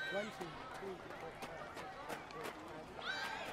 1, 2, 3, 4, 5, 6, 7, 8, 9,